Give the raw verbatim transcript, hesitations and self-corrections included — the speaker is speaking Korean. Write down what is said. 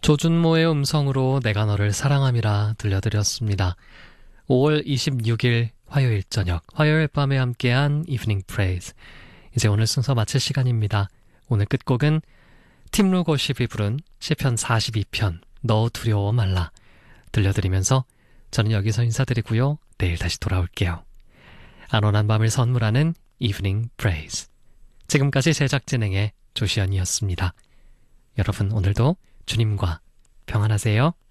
조준모의 음성으로 내가 너를 사랑함이라 들려드렸습니다. 오월 이십육일 화요일 저녁, 화요일 밤에 함께한 이브닝 프레이즈. 이제 오늘 순서 마칠 시간입니다. 오늘 끝곡은 팀 루거십이 부른 시편 사십이 편 너 두려워 말라 들려드리면서 저는 여기서 인사드리고요. 내일 다시 돌아올게요. 안온한 밤을 선물하는 이브닝 프레이즈. 지금까지 제작 진행의 조시연이었습니다. 여러분 오늘도 주님과 평안하세요.